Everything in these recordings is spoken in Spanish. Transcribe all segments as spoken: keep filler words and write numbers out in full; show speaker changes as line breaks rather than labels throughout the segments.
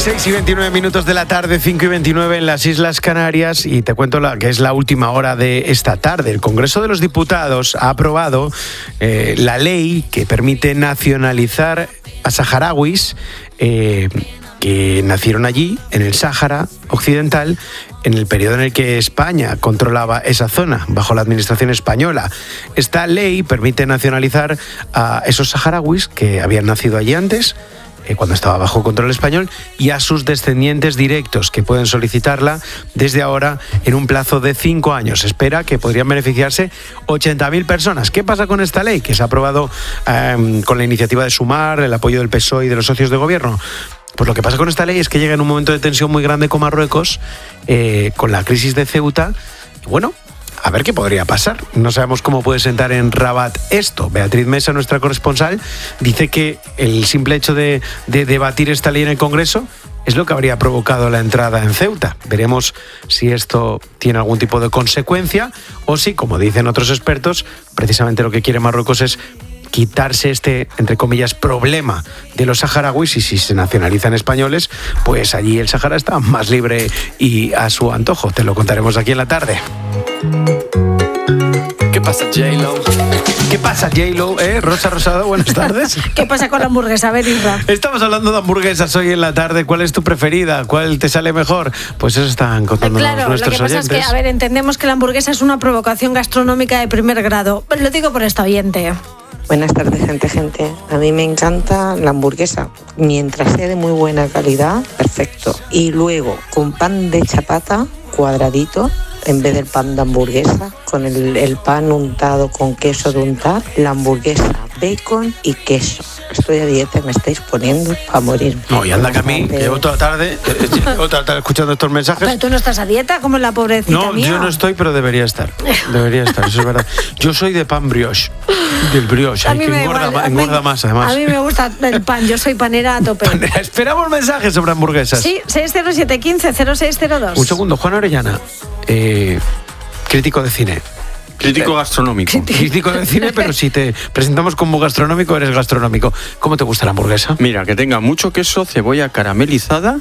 seis y veintinueve minutos de la tarde, cinco y veintinueve en las Islas Canarias, y te cuento la, que es la última hora de esta tarde. El Congreso de los Diputados ha aprobado eh, la ley que permite nacionalizar a saharauis eh, que nacieron allí, en el Sáhara Occidental, en el periodo en el que España controlaba esa zona, bajo la administración española. Esta ley permite nacionalizar a esos saharauis que habían nacido allí antes, cuando estaba bajo control español, y a sus descendientes directos, que pueden solicitarla desde ahora en un plazo de cinco años. Se espera que podrían beneficiarse ochenta mil personas. ¿Qué pasa con esta ley, que se ha aprobado eh, con la iniciativa de Sumar, el apoyo del P S O E y de los socios de gobierno? Pues lo que pasa con esta ley es que llega en un momento de tensión muy grande con Marruecos, eh, con la crisis de Ceuta. Y bueno, a ver qué podría pasar. No sabemos cómo puede sentar en Rabat esto. Beatriz Mesa, nuestra corresponsal, dice que el simple hecho de, de debatir esta ley en el Congreso es lo que habría provocado la entrada en Ceuta. Veremos si esto tiene algún tipo de consecuencia o si, como dicen otros expertos, precisamente lo que quiere Marruecos es quitarse este, entre comillas, problema de los saharauis, y si se nacionalizan españoles, pues allí el Sahara está más libre y a su antojo. Te lo contaremos aquí en la tarde.
¿Qué pasa, J-Lo?
¿Qué pasa, J-Lo? ¿Eh? Rosa Rosado, buenas tardes.
¿Qué pasa con la hamburguesa? A ver, Isra.
Estamos hablando de hamburguesas hoy en la tarde. ¿Cuál es tu preferida? ¿Cuál te sale mejor? Pues eso están contándonos
claro,
nuestros oyentes.
Claro, lo que pasa es que, a ver, entendemos que la hamburguesa es una provocación gastronómica de primer grado. Lo digo por esta oyente.
Buenas tardes, gente, gente. A mí me encanta la hamburguesa. Mientras sea de muy buena calidad, perfecto. Y luego, con pan de chapata cuadradito, en vez del pan de hamburguesa, con el, el pan untado con queso de untar, la hamburguesa, bacon y queso. Estoy a dieta, me estáis poniendo para morir.
No, y anda que a mí, que llevo toda la tarde, eh, llevo toda la tarde escuchando estos mensajes.
Pero tú no estás a dieta, como la pobrecita
No,
mía.
yo no estoy, pero debería estar. Debería estar, eso es verdad. Yo soy de pan brioche, del brioche,
A
hay
mí
que
me
engorda,
igual,
ma- engorda más, además.
A mí me gusta el pan, yo soy panera a tope.
Esperamos mensajes sobre hamburguesas.
Sí, seis cero siete uno cinco cero seis cero dos.
Un segundo, Juan Orellana, eh, crítico de cine.
Crítico gastronómico.
Crítico de cine, pero si te presentamos como gastronómico, eres gastronómico. ¿Cómo te gusta la hamburguesa?
Mira, que tenga mucho queso, cebolla caramelizada,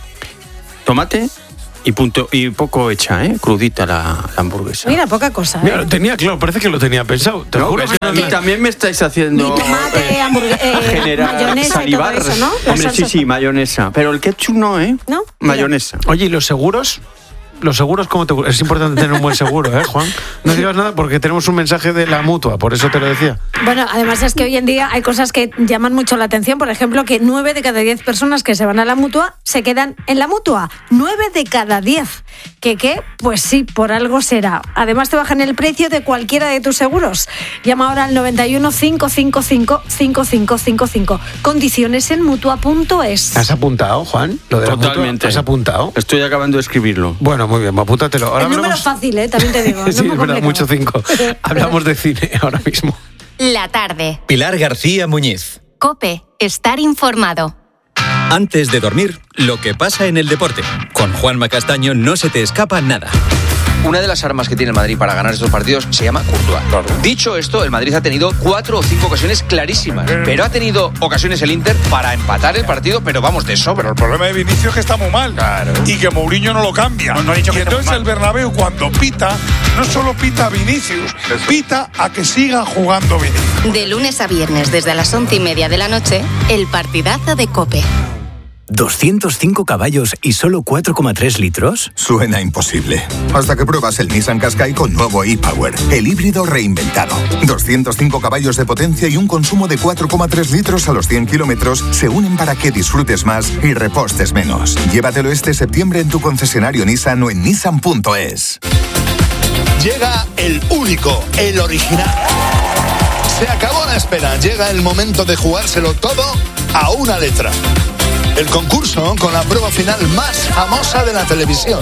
tomate y punto y poco hecha, ¿eh? Crudita la, la hamburguesa.
Mira, poca cosa, ¿eh?
Mira, lo tenía claro, parece que lo tenía pensado. Te
No,
juro.
es que a mí también me estáis haciendo
Ni tomate,
eh,
hamburgue- eh,
generar
mayonesa y
salivar.
todo eso, ¿no? Las
Hombre, sí,
salsas.
sí, mayonesa. Pero el ketchup no, ¿eh?
¿No?
Mayonesa.
Oye, ¿y los seguros? Los seguros, ¿cómo te gu- Es importante tener un buen seguro, ¿eh, Juan? No digas nada porque tenemos un mensaje de la Mutua, por eso te lo decía.
Bueno, además es que hoy en día hay cosas que llaman mucho la atención. Por ejemplo, que nueve de cada diez personas que se van a la Mutua se quedan en la Mutua. Nueve de cada diez. ¿Qué qué? Pues sí, por algo será. Además te bajan el precio de cualquiera de tus seguros. Llama ahora al noventa y uno, cinco cinco cinco, cinco cinco cinco cinco. Condiciones en Mutua punto es.
¿Has apuntado, Juan? Lo de la Mutua,
Totalmente.
¿has apuntado?
Estoy acabando de escribirlo.
Bueno, muy bien, apúntatelo. Ahora
El número
hablamos-
fácil, ¿eh? También te digo. No
sí,
muy
es verdad,
complicado.
mucho cinco. Hablamos de cine ahora mismo.
La tarde.
Pilar García Muñiz.
COPE. Estar informado.
Antes de dormir, lo que pasa en el deporte. Con Juanma Castaño no se te escapa nada.
Una de las armas que tiene el Madrid para ganar estos partidos se llama Courtois. Claro. Dicho esto, el Madrid ha tenido cuatro o cinco ocasiones clarísimas, pero ha tenido ocasiones el Inter para empatar el partido, pero vamos, de sobra.
Pero el problema de Vinicius es que está muy mal, claro, y que Mourinho no lo cambia. No, no ha dicho y que entonces el Bernabéu, cuando pita, no solo pita a Vinicius, Eso. pita a que siga jugando Vinicius.
De lunes a viernes, desde las once y media de la noche, el partidazo de COPE.
¿doscientos cinco caballos y solo cuatro coma tres litros?
Suena imposible. Hasta que pruebas el Nissan Qashqai con nuevo e-Power, el híbrido reinventado. doscientos cinco caballos de potencia y un consumo de cuatro coma tres litros a los cien kilómetros se unen para que disfrutes más y repostes menos. Llévatelo este septiembre en tu concesionario Nissan o en nissan punto es.
Llega el único, el original. Se acabó la espera. Llega el momento de jugárselo todo a una letra. El concurso con la prueba final más famosa de la televisión.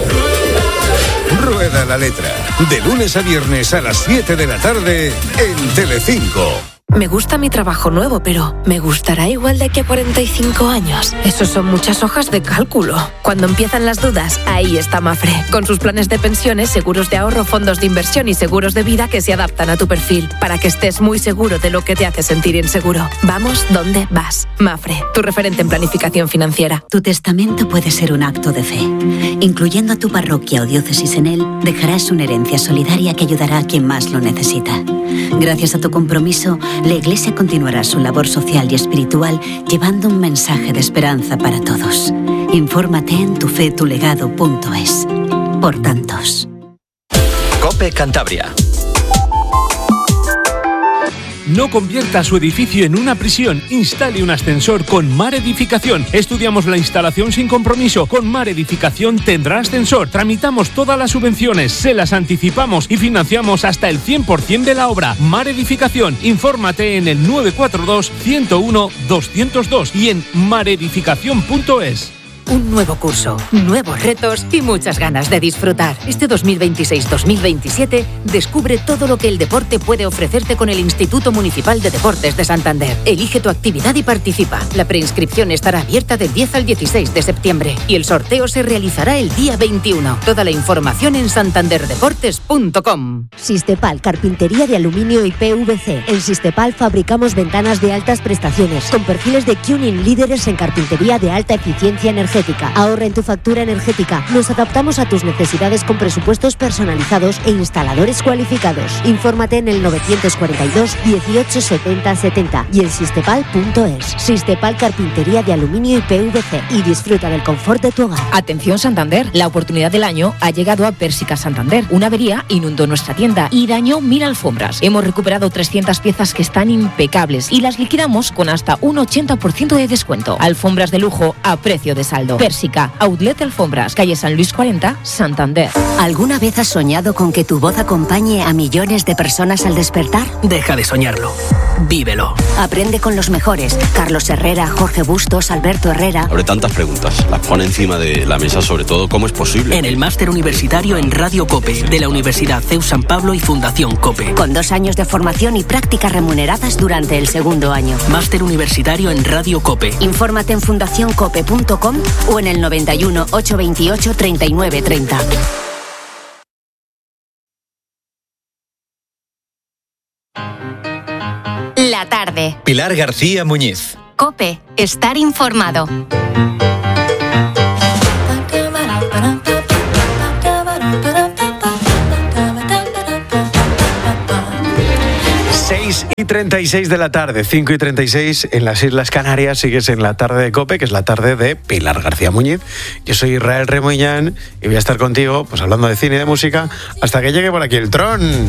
Rueda la letra. De lunes a viernes a las siete de la tarde en Telecinco.
Me gusta mi trabajo nuevo, pero ¿me gustará igual de aquí a cuarenta y cinco años? Eso son muchas hojas de cálculo. Cuando empiezan las dudas, ahí está Mafre. Con sus planes de pensiones, seguros de ahorro, fondos de inversión y seguros de vida que se adaptan a tu perfil, para que estés muy seguro de lo que te hace sentir inseguro. Vamos donde vas. Mafre, tu referente en planificación financiera.
Tu testamento puede ser un acto de fe. Incluyendo a tu parroquia o diócesis en él, dejarás una herencia solidaria que ayudará a quien más lo necesita. Gracias a tu compromiso, la Iglesia continuará su labor social y espiritual llevando un mensaje de esperanza para todos. Infórmate en tufetulegado punto es. Por tantos.
COPE Cantabria.
No convierta su edificio en una prisión. Instale un ascensor con Mar Edificación. Estudiamos la instalación sin compromiso. Con Mar Edificación tendrá ascensor. Tramitamos todas las subvenciones, se las anticipamos y financiamos hasta el cien por ciento de la obra. Mar Edificación. Infórmate en el nueve cuatro dos, ciento uno, doscientos dos y en maredificación punto es.
Un nuevo curso, nuevos retos y muchas ganas de disfrutar. Este dos mil veintiséis dos mil veintisiete descubre todo lo que el deporte puede ofrecerte con el Instituto Municipal de Deportes de Santander. Elige tu actividad y participa. La preinscripción estará abierta del diez al dieciséis de septiembre y el sorteo se realizará el día veintiuno. Toda la información en santander deportes punto com.
Sistepal, carpintería de aluminio y P V C. En Sistepal fabricamos ventanas de altas prestaciones con perfiles de Cuning líderes en carpintería de alta eficiencia energética. Ahorra en tu factura energética. Nos adaptamos a tus necesidades con presupuestos personalizados e instaladores cualificados. Infórmate en el novecientos cuarenta y dos, dieciocho, setenta, setenta y en sistepal punto es. Sistepal, carpintería de aluminio y P V C. Y disfruta del confort de tu hogar.
Atención Santander, la oportunidad del año ha llegado a Pérsica Santander. Una avería inundó nuestra tienda y dañó mil alfombras. Hemos recuperado trescientas piezas que están impecables y las liquidamos con hasta un ochenta por ciento de descuento. Alfombras de lujo a precio de saldo. Pérsica, Outlet Alfombras, calle San Luis cuarenta, Santander.
¿Alguna vez has soñado con que tu voz acompañe a millones de personas al despertar?
Deja de soñarlo. Vívelo.
Aprende con los mejores. Carlos Herrera, Jorge Bustos, Alberto Herrera.
Abre tantas preguntas, las pone encima de la mesa, sobre todo cómo es posible.
En el máster universitario en Radio COPE de la Universidad C E U San Pablo y Fundación COPE.
Con dos años de formación y prácticas remuneradas durante el segundo año.
Máster universitario en Radio COPE.
Infórmate en fundación cope punto com o en el noventa y uno, ochocientos veintiocho, treinta y nueve treinta.
La tarde.
Pilar García Muñiz.
COPE. Estar informado.
seis y treinta y seis de la tarde, cinco y treinta y seis en las Islas Canarias. Sigues en la tarde de COPE, que es la tarde de Pilar García Muñiz. Yo soy Israel Remoñán y voy a estar contigo, pues hablando de cine y de música, hasta que llegue por aquí el Tron.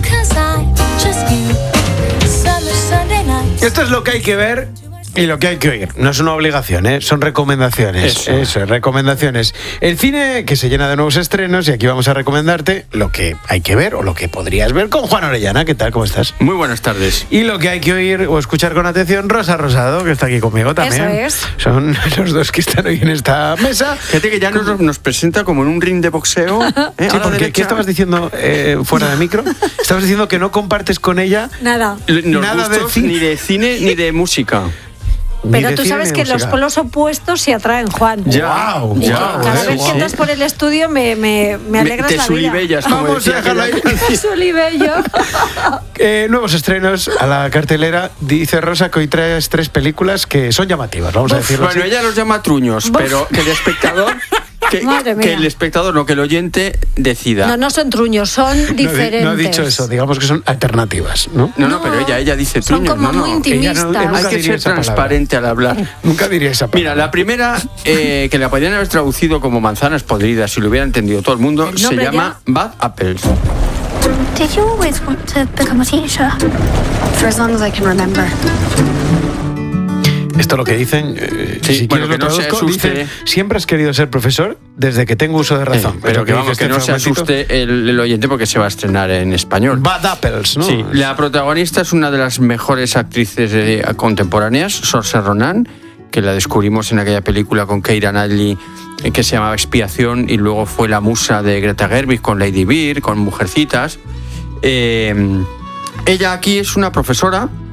Esto es lo que hay que ver y lo que hay que oír. No es una obligación, ¿eh? Son recomendaciones. Eso. Eso, recomendaciones. El cine que se llena de nuevos estrenos y aquí vamos a recomendarte lo que hay que ver o lo que podrías ver con Juan Orellana. ¿Qué tal? ¿Cómo estás?
Muy buenas tardes.
Y lo que hay que oír o escuchar con atención, Rosa Rosado, que está aquí conmigo también.
Eso es.
Son los dos que están hoy en esta mesa.
Fíjate que ya nos, nos presenta como en un ring de boxeo. ¿eh?
Sí, porque ¿qué estabas diciendo eh, fuera de micro? Estabas diciendo que no compartes con ella
nada,
nada de cine. Ni de cine ni de música.
Pero tú sabes que los polos opuestos se atraen, Juan.
Ya, wow,
ya, cada
wow,
vez
wow.
que entras por el estudio me, me, me alegras
me,
la vida.
Te sulibellas, como
Vamos
decía
a dejarlo ahí.
Te sulibello.
eh, nuevos estrenos a la cartelera. Dice Rosa que hoy traes tres películas que son llamativas, vamos
Uf,
a decirlo
Bueno,
así.
ella los llama truños,
Uf.
pero que el espectador... Que, que el espectador, no, que el oyente decida.
No, no son truños, son diferentes.
No, no he dicho eso, digamos que son alternativas, ¿no?
No, no, no pero ella, ella dice
son
truños.
como
no,
muy
no.
intimistas.
No,
Hay que ser transparente al hablar.
Nunca diría esa palabra.
Mira, la primera, eh, que la podrían haber traducido como manzanas podridas, si lo hubiera entendido todo el mundo,
¿El
se
nombre
llama
ya?
Bad Apples.
Did you always want to become a teacher? For as long as I can remember.
Esto lo que dicen, eh,
Sí,
si
bueno,
quieres
que
lo
no se
traduzco,
asuste.
dice, siempre has querido ser profesor desde que tengo uso de razón.
Sí, pero que,
dice
vamos,
este
que no se
fragmentito.
asuste el, el oyente porque se va a estrenar en español.
Bad Apples, ¿no?
Sí, la protagonista es una de las mejores actrices de, contemporáneas, Saoirse Ronan, que la descubrimos en aquella película con Keira Knightley eh, que se llamaba Expiación y luego fue la musa de Greta Gerwig con Lady Bird, con Mujercitas. Eh, ella aquí es una profesora, ¿m?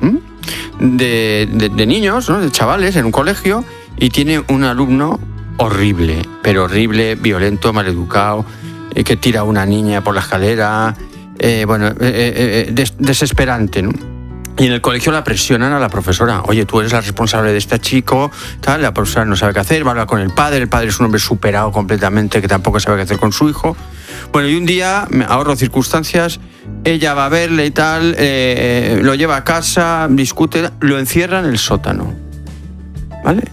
de, de, de niños, ¿no? De chavales en un colegio, y tiene un alumno horrible, pero horrible, violento, maleducado, eh, que tira a una niña por la escalera, eh, bueno, eh, eh, des, desesperante, ¿no? Y en el colegio la presionan a la profesora. Oye, tú eres la responsable de este chico, tal. La profesora no sabe qué hacer, va a hablar con el padre. El padre es un hombre superado completamente, que tampoco sabe qué hacer con su hijo. Bueno, y un día, me ahorro circunstancias, ella va a verle y tal, eh, lo lleva a casa, discute, lo encierra en el sótano, ¿vale?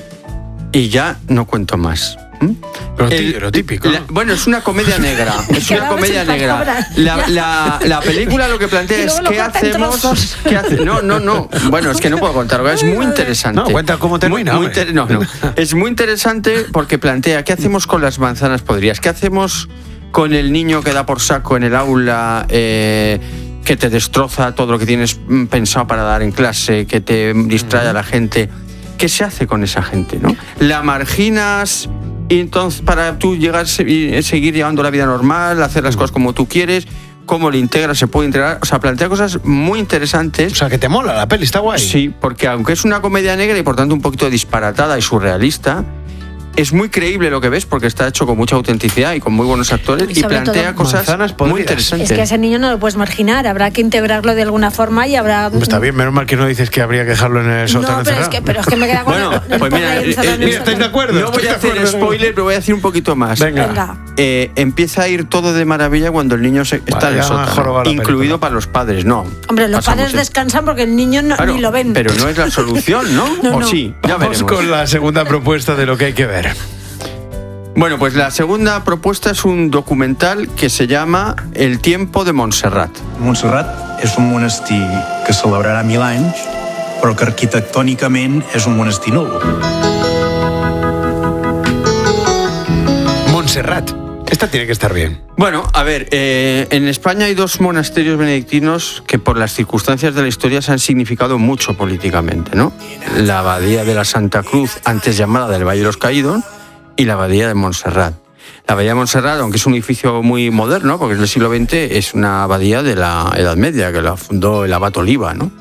Y ya no cuento más. ¿Mm?
Lo, el, lo típico.
La, bueno, es una comedia negra. Es una comedia negra. La, la, la película lo que plantea es qué hacemos. ¿Qué hace? No, no, no. Bueno, es que no puedo contarlo. Es muy interesante.
No, cuenta cómo termina.
Muy, muy inter, no, no. Es muy interesante porque plantea qué hacemos con las manzanas podridas. ¿Qué hacemos con el niño que da por saco en el aula? Eh, que te destroza todo lo que tienes pensado para dar en clase, que te distrae a la gente. ¿Qué se hace con esa gente, no? La marginas. Y entonces, para tú llegar y seguir llevando la vida normal, hacer las cosas como tú quieres, cómo le integras, se puede integrar. O sea, plantea cosas muy interesantes.
O sea, que te mola la peli, está guay.
Sí, porque aunque es una comedia negra y por tanto un poquito disparatada y surrealista, es muy creíble lo que ves porque está hecho con mucha autenticidad y con muy buenos actores y, y plantea cosas muy interesantes.
Es que a ese niño no lo puedes marginar, habrá que integrarlo de alguna forma y habrá...
Está bien, menos mal que no dices que habría que dejarlo en el sótano.
No, pero es, que, pero es que me queda con
bueno,
el,
pues mira, eh, eh, mira,
¿estáis de acuerdo?
No voy a hacer spoiler, pero voy a decir un poquito más.
Venga.
Venga.
Eh, empieza a ir todo de maravilla cuando el niño se, está vale, en el sótano, incluido película. Para los padres, no.
Hombre, los padres descansan porque el niño no,
claro,
ni lo ven.
Pero no es la solución, ¿no?
no
¿O
no.
sí? Ya
Vamos
veremos.
con la segunda propuesta de lo que hay que ver.
Bueno, pues la segunda propuesta es un documental que se llama El tiempo de Montserrat.
Montserrat és un monestir que celebrarà mil anys, però que arquitectònicament és un monestir nul.
Montserrat. Esta tiene que estar bien.
Bueno, a ver, eh, en España hay dos monasterios benedictinos que por las circunstancias de la historia se han significado mucho políticamente, ¿no? La Abadía de la Santa Cruz, antes llamada del Valle de los Caídos, y la Abadía de Montserrat. La Abadía de Montserrat, aunque es un edificio muy moderno, porque es del siglo veinte, es una abadía de la Edad Media, que la fundó el abad Oliva, ¿no?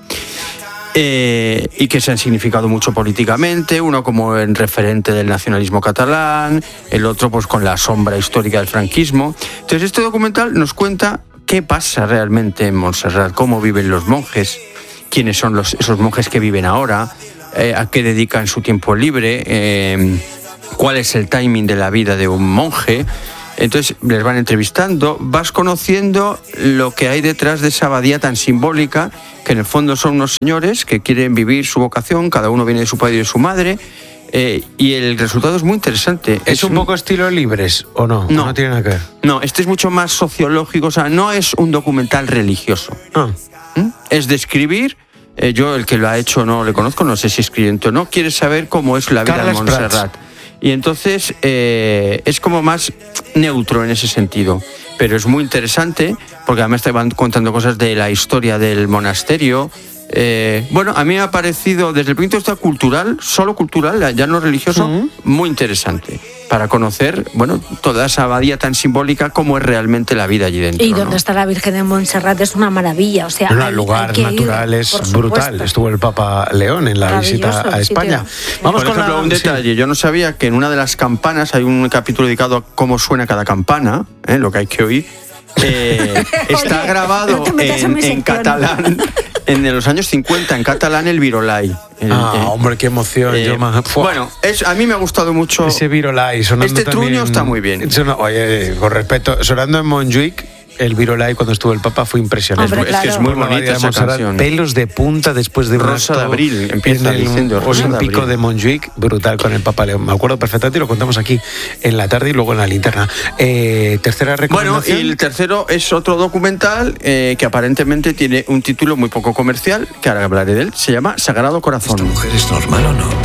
Eh, y que se han significado mucho políticamente, uno como el referente del nacionalismo catalán, el otro pues con la sombra histórica del franquismo. Entonces este documental nos cuenta qué pasa realmente en Montserrat, cómo viven los monjes, quiénes son los, esos monjes que viven ahora, eh, a qué dedican su tiempo libre, eh, cuál es el timing de la vida de un monje. Entonces les van entrevistando, vas conociendo lo que hay detrás de esa abadía tan simbólica, que en el fondo son unos señores que quieren vivir su vocación, cada uno viene de su padre y de su madre, eh, y el resultado es muy interesante.
¿Es, ¿Es un poco estilo Libres o no?
No,
no tiene nada que ver.
No, este es mucho más sociológico, o sea, no es un documental religioso.
Ah.
¿Mm? Es describir... Eh, yo, el que lo ha hecho, no le conozco, no sé si es creyente o no, quiere saber cómo es la vida
Carles
de Montserrat.
Prats.
Y entonces eh, es como más neutro en ese sentido. Pero es muy interesante porque además te van contando cosas de la historia del monasterio. Eh, bueno, a mí me ha parecido, desde el punto de vista cultural, solo cultural, ya no religioso, uh-huh. muy interesante. Para conocer, bueno, toda esa abadía tan simbólica, cómo es realmente la vida allí dentro.
Y donde
¿no?
está la Virgen de Montserrat es una maravilla. O sea,
no,
hay,
el lugar
hay que
natural
ir,
es brutal. Estuvo el Papa León en la visita a España.
Vamos Por ejemplo, la... un detalle. Sí. Yo no sabía que en una de las campanas hay un capítulo dedicado a cómo suena cada campana, ¿eh? Lo que hay que oír. Eh, está Oye, grabado no en, en catalán. En los años cincuenta, en catalán, el Virolai. El,
ah, eh, hombre, qué emoción.
Eh,
yo más...
Bueno, es, a mí me ha gustado mucho.
Ese Virolai sonando
Este
también...
truño está muy bien.
Suena... Oye, con respeto, sonando en Montjuic, el Virolai cuando estuvo el Papa fue impresionante.
Hombre, claro. Es que es muy bonita esa canción.
Pelos de punta después de un
Rosa de Abril, empieza
en el
diciendo Rosa
Olímpico
de,
de Montjuic, brutal con el Papa León. Me acuerdo perfectamente y lo contamos aquí en la tarde y luego en la linterna. Eh, tercera recomendación.
Bueno, y el tercero es otro documental eh, que aparentemente tiene un título muy poco comercial, que ahora hablaré de él, se llama Sagrado Corazón.
¿Esta mujer es normal o no?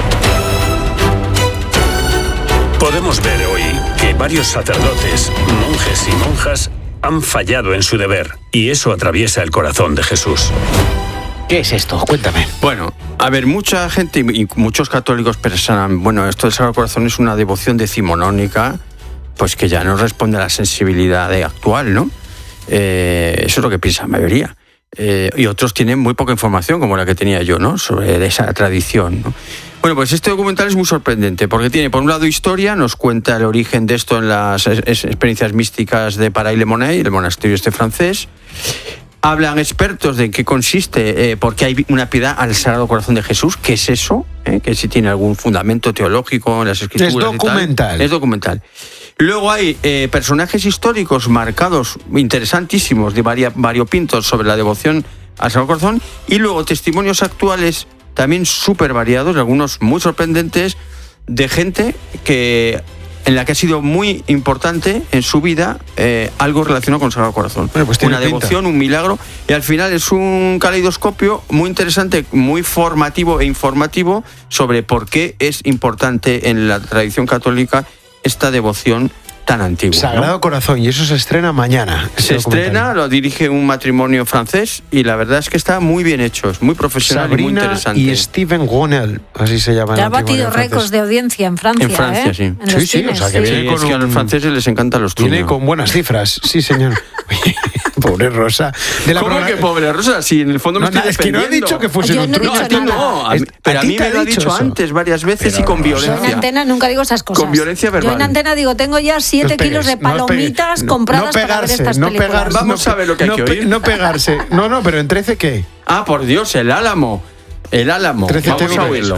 Podemos ver hoy que varios sacerdotes, monjes y monjas han fallado en su deber, y eso atraviesa el corazón de Jesús.
¿Qué es esto? Cuéntame.
Bueno, a ver, mucha gente y muchos católicos pensan, bueno, esto del Sagrado Corazón es una devoción decimonónica, pues que ya no responde a la sensibilidad actual, ¿no? Eh, eso es lo que piensa la mayoría. eh, y otros tienen muy poca información, como la que tenía yo, ¿no? Sobre esa tradición, ¿no? Bueno, pues este documental es muy sorprendente porque tiene, por un lado, historia, nos cuenta el origen de esto en las experiencias místicas de Paray-le-Monier, el monasterio este francés. Hablan expertos de en qué consiste, eh, por qué hay una piedad al Sagrado Corazón de Jesús, qué es eso, eh, que si tiene algún fundamento teológico en las escrituras.
Es documental.
Es documental. Luego hay eh, personajes históricos marcados, interesantísimos, de varia, variopintos sobre la devoción al Sagrado Corazón, y luego testimonios actuales también súper variados, algunos muy sorprendentes, de gente que en la que ha sido muy importante en su vida eh, algo relacionado con el Sagrado Corazón.
Bueno, pues
una
pinta.
devoción, un milagro, y al final es un caleidoscopio muy interesante, muy formativo e informativo sobre por qué es importante en la tradición católica esta devoción tan antigua.
Sagrado
¿no?
Corazón, y eso se estrena mañana.
Se estrena, lo dirige un matrimonio francés y la verdad es que está muy bien hecho, es muy profesional
Sabrina
y muy interesante.
y Steven Gonel, así se llama.
Ya ha batido récords de audiencia en Francia.
En Francia,
¿eh?
sí.
En
Sí,
los
sí,
cines,
o sea, que
sí.
viene
Sí,
con
es que a
un-
los franceses les encantan los tuyos.
Viene con buenas cifras, sí, señor. Oye, pobre Rosa. De la
¿Cómo
progra-
que pobre Rosa? Si en el fondo me
No,
estoy
no, es que no he
defendiendo.
dicho que fuese
Yo
un
no he
truco.
dicho
No,
nada.
no, a mí-
Es-
pero a
ti
mí
te
me lo ha
dicho
dicho
eso.
antes varias veces y con
Yo en
violencia.
antena nunca digo esas cosas.
Con violencia verbal.
Yo en antena digo, tengo ya siete
No os
kilos de
pegues, no os pegues.
palomitas
No-
compradas
no
para ver
pegarse,
estas
no
películas.
pegarse,
Vamos
no
a ver lo que hay
no
que
pe-
oír.
No pegarse. No, no, pero en trece, ¿qué?
Ah, por Dios, el Álamo. El Álamo.
trece
Vamos
T V.
a oírlo.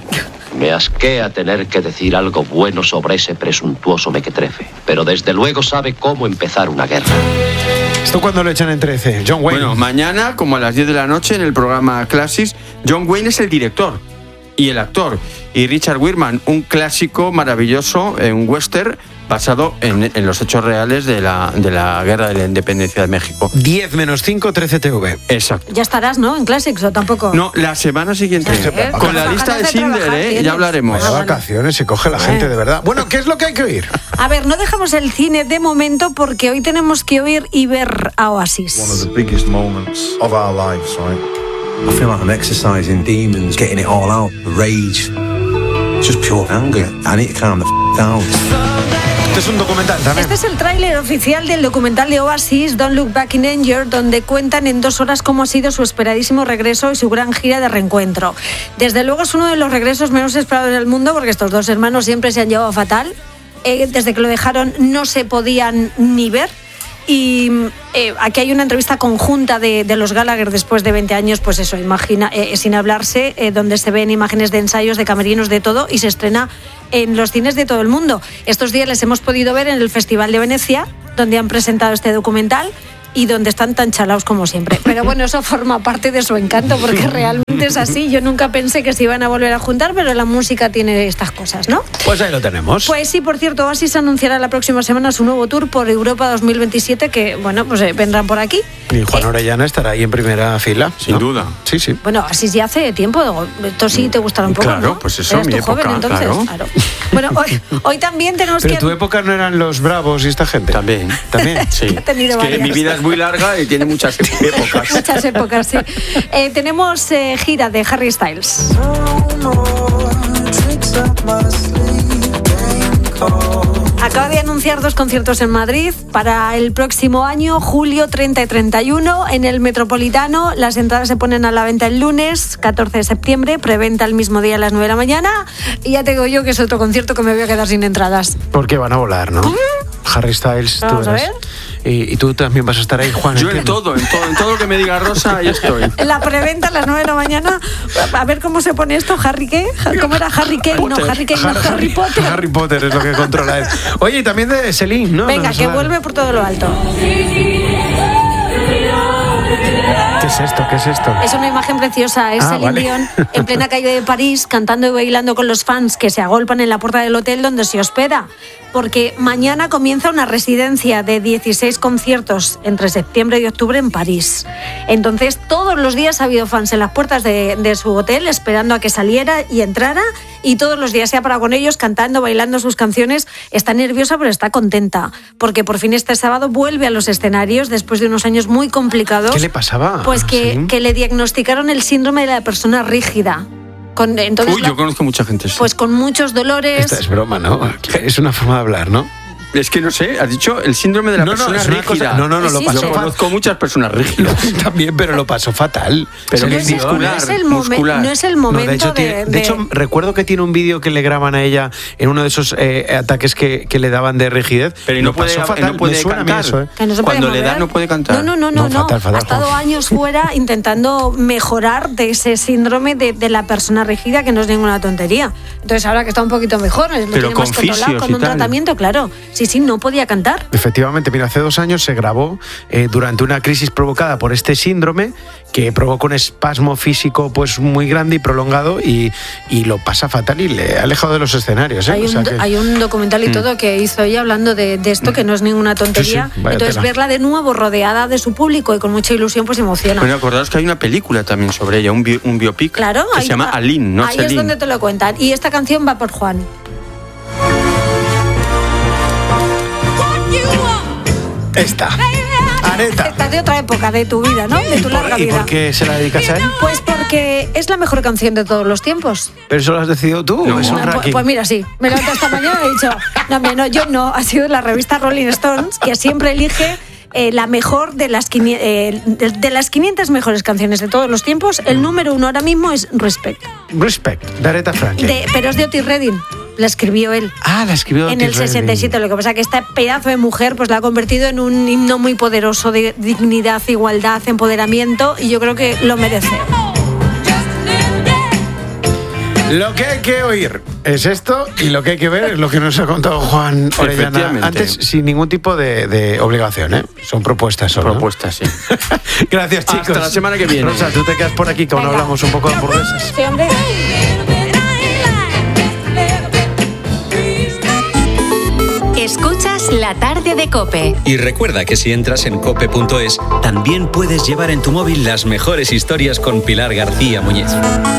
Me asquea tener que decir algo bueno sobre ese presuntuoso mequetrefe, pero desde luego sabe cómo empezar una guerra.
¿Esto cuándo lo echan en trece? John Wayne.
Bueno, mañana, como a las diez de la noche, en el programa Classics, John Wayne es el director y el actor. Y Richard Weirman, un clásico maravilloso, eh, un western basado en, en los hechos reales de la, de la guerra de la independencia de México.
diez menos cinco, trece T V.
Exacto.
Ya estarás, ¿no? En Classics o tampoco.
No, la semana siguiente.
Sí, ¿eh?
Con la
Con
lista de
ganas de
Schindler,
trabajar
¿eh?
tienes.
Ya hablaremos.
Vaya vacaciones se coge la gente, de verdad. Bueno, ¿qué es lo que hay que oír?
A ver, no dejamos el cine de momento porque hoy tenemos que oír y ver a Oasis.
One of the biggest moments of our lives, right? I feel like I'm exercising demons, getting it all out, the rage, just pure anger. I need to calm the f down.
Este es un documental también.
Este es el tráiler oficial del documental de Oasis, Don't Look Back in Anger, donde cuentan en dos horas cómo ha sido su esperadísimo regreso y su gran gira de reencuentro. Desde luego es uno de los regresos menos esperados del mundo porque estos dos hermanos siempre se han llevado fatal. Eh, desde que lo dejaron no se podían ni ver. Y eh, aquí hay una entrevista conjunta de, de los Gallagher después de veinte años, pues eso, imagina, eh, sin hablarse, eh, donde se ven imágenes de ensayos, de camerinos, de todo, y se estrena en los cines de todo el mundo. Estos días les hemos podido ver en el Festival de Venecia, donde han presentado este documental y donde están tan chalaos como siempre. Pero bueno, eso forma parte de su encanto, porque realmente es así. Yo nunca pensé que se iban a volver a juntar, pero la música tiene estas cosas, ¿no?
Pues ahí lo tenemos.
Pues sí, por cierto, Oasis anunciará la próxima semana su nuevo tour por Europa dos mil veintisiete, que, bueno, pues eh, vendrán por aquí.
Y Juan Orellana estará ahí en primera fila.
Sin
¿no?
duda.
Sí, sí.
Bueno, Oasis ya hace tiempo. Esto sí te gustará un poco,
Claro,
¿no?
pues eso,
Eras
mi
tú
época,
joven, entonces.
claro.
Bueno, hoy, hoy también tenemos
Pero
que...
tu época no eran los Bravos y esta gente.
También.
También.
Sí.
He tenido
Es que
varias.
mi vida es muy larga y tiene muchas épocas.
Muchas épocas, sí. Eh, tenemos eh, gira de Harry Styles. Acaba de anunciar dos conciertos en Madrid para el próximo año, julio treinta y treinta y uno, en el Metropolitano. Las entradas se ponen a la venta el lunes, catorce de septiembre, preventa el mismo día a las nueve de la mañana. Y ya te digo yo que es otro concierto que me voy a quedar sin entradas.
Porque van a volar, ¿no? Harry Styles, tú
Vamos a
verás.
ver.
Y, y tú también vas a estar ahí, Juan.
Yo en
entiendo.
todo, en todo, en todo lo que me diga Rosa, ahí estoy.
La preventa a las nueve de la mañana. A ver cómo se pone esto. ¿Harry qué? ¿Cómo era Harry Kane? No, Harry Kane, no,
Har-
Harry Potter.
Harry Potter es lo que controla él. Oye, y también de Celine, ¿no?
Venga,
Nos
que
habla-
vuelve por todo lo alto.
¿Qué es esto? ¿Qué es esto?
Es una imagen preciosa, es
Ah,
Celine
vale.
Dion en plena calle de París, cantando y bailando con los fans que se agolpan en la puerta del hotel donde se hospeda. Porque mañana comienza una residencia de dieciséis conciertos entre septiembre y octubre en París. Entonces, todos los días ha habido fans en las puertas de, de su hotel esperando a que saliera y entrara. Y todos los días se ha parado con ellos cantando, bailando sus canciones. Está nerviosa, pero está contenta. Porque por fin este sábado vuelve a los escenarios después de unos años muy complicados.
¿Qué le pasaba?
Pues que,
¿Sí?
que le diagnosticaron el síndrome de la persona rígida. Con, entonces,
Uy, yo conozco mucha gente. Sí.
pues con muchos dolores.
Esta es broma, ¿no? Es una forma de hablar, ¿no?
Es que no sé, has dicho el síndrome de la
no,
persona
no, es una
rígida.
Cosa, no, no, no, lo pasó.
Yo conozco muchas personas rígidas.
También, pero lo pasó fatal.
Pero
no, es,
muscular,
no, es el
muscular.
no es el momento
no, de, hecho,
de,
tiene, de...
de
hecho, recuerdo que tiene un vídeo que le graban a ella en uno de esos eh, ataques que, que le daban de rigidez.
Pero no puede, fatal. No puede cantar.
Eso, ¿eh?
Que no se
Cuando
puede
le da no puede cantar.
No, no, no, no.
no, fatal, fatal,
ha estado
fatal.
años fuera intentando mejorar de ese síndrome de, de la persona rígida, que no es ninguna tontería. Entonces ahora que está un poquito mejor, lo tiene más controlado con un
tal.
tratamiento, claro. Sí, sí, no podía cantar.
Efectivamente, mira, hace dos años se grabó eh, durante una crisis provocada por este síndrome que provoca un espasmo físico pues muy grande y prolongado y, y lo pasa fatal y le ha alejado de los escenarios. ¿eh?
Hay,
o sea
un,
que...
hay un documental y todo que hizo ella hablando de, de esto, que no es ninguna tontería.
Sí, sí,
Entonces
tela.
verla de nuevo rodeada de su público y con mucha ilusión pues emociona.
Bueno, acordaos que hay una película también sobre ella, un, bi- un biopic
Claro,
que
ahí,
se llama Aline, no
ahí
Celine.
es donde te lo cuentan. Y esta canción va por Juan.
Esta. Areta.
Esta de otra época de tu vida, ¿no? De tu larga
¿Y
vida.
por qué se la dedicas a él?
Pues porque es la mejor canción de todos los tiempos.
¿Pero eso lo has decidido tú?
No.
¿Es un
Pues,
ranking?
pues mira, sí. Me levanto esta mañana y he dicho, no, mira, no, yo no. Ha sido la revista Rolling Stones, que siempre elige eh, la mejor de las, quini- eh, de, de las quinientas mejores canciones de todos los tiempos. El número uno ahora mismo es Respect.
Respect, de Aretha Franklin.
De, pero es de Otis Redding. La escribió él.
Ah, la escribió
En
Otis
el sesenta y siete,
Redding.
lo que pasa es que esta pedazo de mujer pues la ha convertido en un himno muy poderoso de dignidad, igualdad, empoderamiento, y yo creo que lo merece.
Lo que hay que oír es esto y lo que hay que ver es lo que nos ha contado Juan Orellana
Efectivamente.
antes, sin ningún tipo de, de obligación, ¿eh? Son propuestas solo.
Propuestas, sí.
Gracias, chicos.
Hasta la semana que viene.
Rosa, tú te quedas por aquí, que aún
Venga.
hablamos un poco de hamburguesas.
Sí, hombre.
Escuchas La Tarde de COPE.
Y recuerda que si entras en cope punto es, también puedes llevar en tu móvil las mejores historias con Pilar García Muñiz.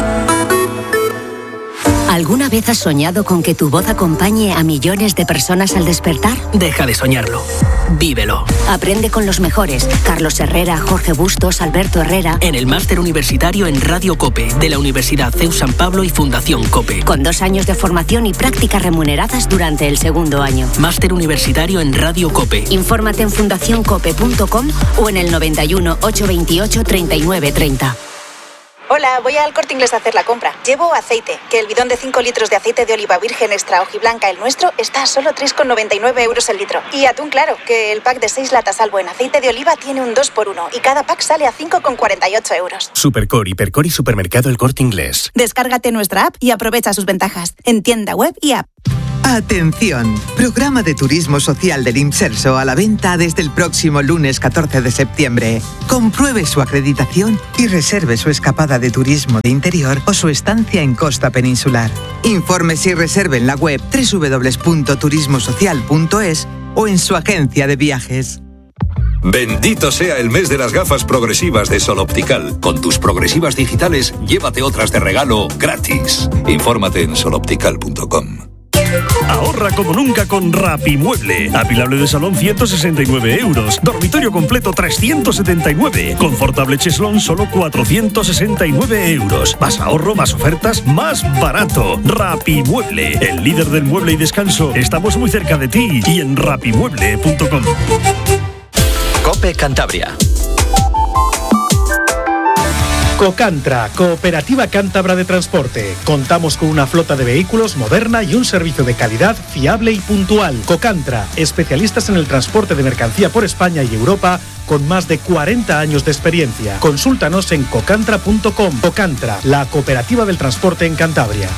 ¿Alguna vez has soñado con que tu voz acompañe a millones de personas al despertar?
Deja de soñarlo. Vívelo.
Aprende con los mejores. Carlos Herrera, Jorge Bustos, Alberto Herrera.
En el máster universitario en Radio COPE de la Universidad C E U San Pablo y Fundación COPE.
Con dos años de formación y prácticas remuneradas durante el segundo año.
Máster universitario en Radio COPE.
Infórmate en fundación cope punto com o en el noventa y uno, ochocientos veintiocho, treinta y nueve treinta.
Hola, voy al Corte Inglés a hacer la compra. Llevo aceite, que el bidón de cinco litros de aceite de oliva virgen extra hojiblanca, el nuestro, está a solo tres con noventa y nueve euros el litro. Y atún claro, que el pack de seis latas al buen aceite de oliva tiene un dos por uno y cada pack sale a cinco con cuarenta y ocho euros.
Supercor, Hipercor y Supermercado El Corte Inglés.
Descárgate nuestra app y aprovecha sus ventajas en tienda web y app.
Atención, programa de turismo social del IMSERSO a la venta desde el próximo lunes catorce de septiembre. Compruebe su acreditación y reserve su escapada de turismo de interior o su estancia en costa peninsular. Infórmese y reserve en la web doble u doble u doble u punto turismo social punto es o en su agencia de viajes.
Bendito sea el mes de las gafas progresivas de Sol Optical. Con tus progresivas digitales, llévate otras de regalo gratis. Infórmate en sol optical punto com.
Ahorra como nunca con Rapimueble. Apilable de salón ciento sesenta y nueve euros. Dormitorio completo trescientos setenta y nueve. Confortable cheslón solo cuatrocientos sesenta y nueve euros. Más ahorro, más ofertas, más barato. Rapimueble, el líder del mueble y descanso. Estamos muy cerca de ti y en rapimueble punto com.
COPE Cantabria.
Cocantra, Cooperativa Cántabra de Transporte. Contamos con una flota de vehículos moderna y un servicio de calidad fiable y puntual. Cocantra, especialistas en el transporte de mercancía por España y Europa con más de cuarenta años de experiencia. Consúltanos en cocantra punto com. Cocantra, la cooperativa del transporte en Cantabria.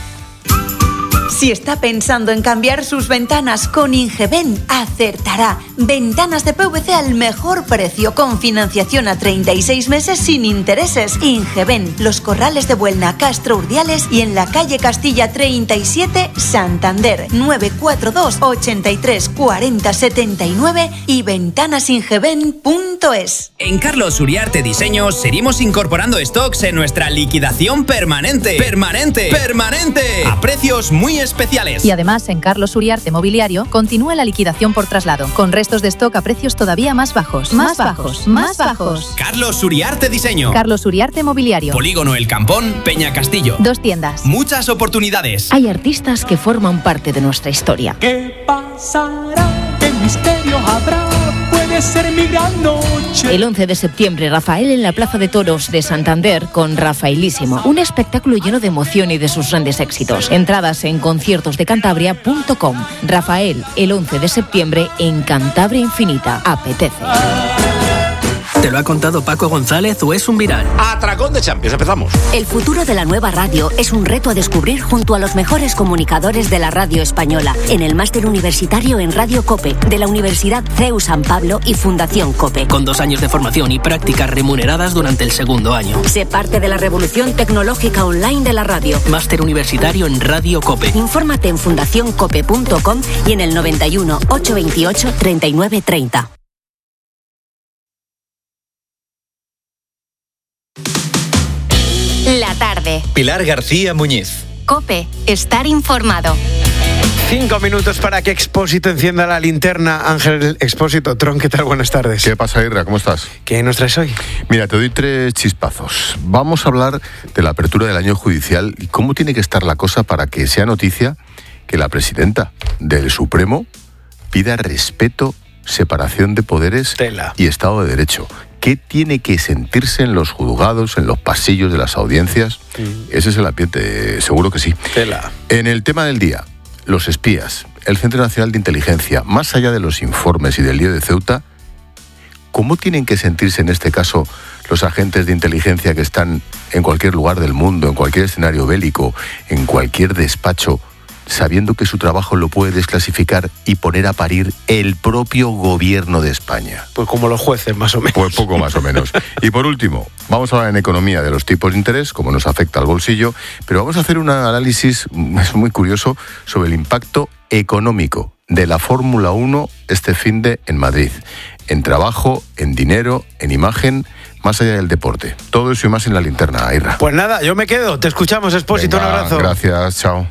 Si está pensando en cambiar sus ventanas con Ingeben, acertará. Ventanas de P V C al mejor precio, con financiación a treinta y seis meses sin intereses. Ingeben, Los Corrales de Buelna, Castro Urdiales y en la calle Castilla treinta y siete, Santander. nueve cuatro dos, ochenta y tres, cuarenta, setenta y nueve y ventanasingeben punto es.
En Carlos Uriarte Diseño seguimos incorporando stocks en nuestra liquidación permanente. ¡Permanente! ¡Permanente! A precios muy especiales.
especiales. Y además, en Carlos Uriarte Mobiliario continúa la liquidación por traslado, con restos de stock a precios todavía más bajos. Más, más bajos, más bajos.
Carlos Uriarte Diseño.
Carlos Uriarte Mobiliario.
Polígono El Campón, Peña Castillo.
Dos tiendas.
Muchas oportunidades.
Hay artistas que forman parte de nuestra historia.
¿Qué pasará? ¿Qué misterio habrá? Puede ser mi gran noche.
El once de septiembre, Rafael en la Plaza de Toros de Santander con Rafaelísimo. Un espectáculo lleno de emoción y de sus grandes éxitos. Entradas en conciertos de cantabria punto com. Rafael, el once de septiembre en Cantabria Infinita. Apetece.
¿Te lo ha contado Paco González o es un viral?
Atracón de Champions, empezamos.
El futuro de la nueva radio es un reto a descubrir junto a los mejores comunicadores de la radio española en el máster universitario en Radio COPE de la Universidad C E U San Pablo y Fundación COPE.
Con dos años de formación y prácticas remuneradas durante el segundo año.
Sé parte de la revolución tecnológica online de la radio.
Máster universitario en Radio COPE.
Infórmate en fundación cope punto com y en el noventa y uno, ochocientos veintiocho, treinta y nueve treinta.
La tarde.
Pilar García Muñiz.
COPE. Estar informado.
Cinco minutos para que Expósito encienda la linterna. Ángel Expósito, Tron, ¿qué tal? Buenas tardes.
¿Qué pasa, Irra? ¿Cómo estás?
¿Qué nos traes hoy?
Mira, te doy tres chispazos. Vamos a hablar de la apertura del año judicial y cómo tiene que estar la cosa para que sea noticia que la presidenta del Supremo pida respeto, separación de poderes
Tela.
y Estado de Derecho. ¿Qué tiene que sentirse en los juzgados, en los pasillos de las audiencias? Mm. Ese es el ambiente, seguro que sí.
Tela.
En el tema del día, los espías, el Centro Nacional de Inteligencia, más allá de los informes y del lío de Ceuta, ¿cómo tienen que sentirse en este caso los agentes de inteligencia que están en cualquier lugar del mundo, en cualquier escenario bélico, en cualquier despacho, sabiendo que su trabajo lo puede desclasificar y poner a parir el propio gobierno de España?
Pues como los jueces, más o menos.
Pues poco más o menos. Y por último, vamos a hablar en economía de los tipos de interés, cómo nos afecta al bolsillo, pero vamos a hacer un análisis, es muy curioso, sobre el impacto económico de la Fórmula uno este finde en Madrid. En trabajo, en dinero, en imagen, más allá del deporte. Todo eso y más en la linterna, Aira.
Pues nada, yo me quedo. Te escuchamos, Expósito. Un abrazo.
Gracias, chao.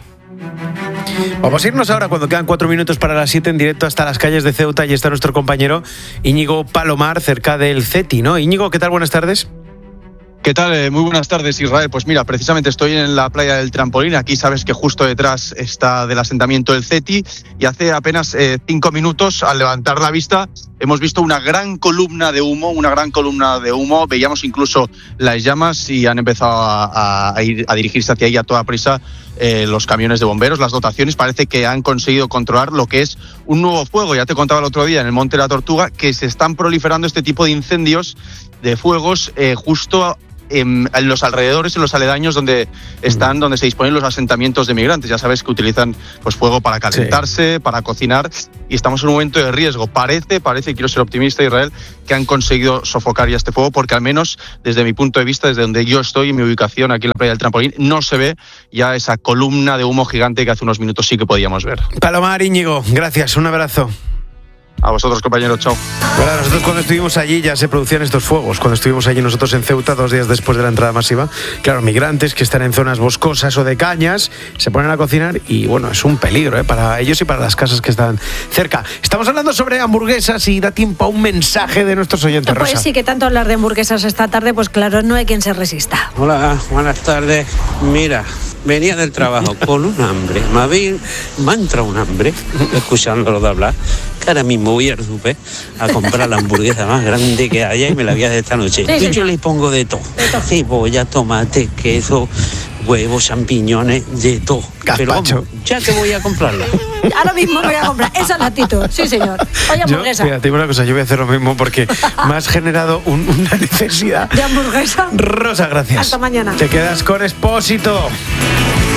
Vamos a irnos ahora cuando quedan cuatro minutos para las siete en directo hasta las calles de Ceuta y está nuestro compañero Íñigo Palomar cerca del CETI, ¿no? Íñigo, ¿qué tal? Buenas tardes.
¿Qué tal? Eh, muy buenas tardes, Israel. Pues mira, precisamente estoy en la playa del Trampolín. Aquí sabes que justo detrás está del asentamiento del CETI y hace apenas eh, cinco minutos, al levantar la vista, hemos visto una gran columna de humo, una gran columna de humo. Veíamos incluso las llamas y han empezado a, a, ir, a dirigirse hacia ahí a toda prisa eh, los camiones de bomberos, las dotaciones. Parece que han conseguido controlar lo que es un nuevo fuego. Ya te contaba el otro día en el Monte de la Tortuga que se están proliferando este tipo de incendios, de fuegos, eh, justo en los alrededores, en los aledaños donde están, donde se disponen los asentamientos de migrantes. Ya sabes que utilizan pues fuego para calentarse, sí, para cocinar, y estamos en un momento de riesgo. Parece, parece, quiero ser optimista, Israel, que han conseguido sofocar ya este fuego, porque al menos desde mi punto de vista, desde donde yo estoy, en mi ubicación aquí en la playa del Trampolín, no se ve ya esa columna de humo gigante que hace unos minutos sí que podíamos ver.
Palomar, Íñigo, gracias, un abrazo.
A vosotros, compañeros, chao.
Bueno, nosotros cuando estuvimos allí ya se producían estos fuegos. Cuando estuvimos allí nosotros en Ceuta, dos días después de la entrada masiva, claro, migrantes que están en zonas boscosas o de cañas, se ponen a cocinar y, bueno, es un peligro ¿eh? para ellos y para las casas que están cerca. Estamos hablando sobre hamburguesas y da tiempo a un mensaje de nuestros oyentes,
Rosa. Pues sí, que tanto hablar de hamburguesas esta tarde, pues claro, no hay quien se resista.
Hola, buenas tardes. Mira, venía del trabajo con un hambre. Me, había, me ha entrado un hambre, escuchándolo de hablar, que ahora mismo voy al súper a comprar la hamburguesa más grande que haya y me la voy a hacer esta noche. Sí, y yo le pongo de todo. Cebolla, tomate, queso, huevos, champiñones, de todo. Pero vamos, ya te voy a comprarla.
Ahora mismo me voy a comprar. Esa es la actitud. Sí, señor. Oye, hamburguesa.
Yo, mira, te digo una cosa, yo voy a hacer lo mismo porque me has generado un, una necesidad.
¿De hamburguesa?
Rosa, gracias.
Hasta mañana.
Te quedas con Expósito.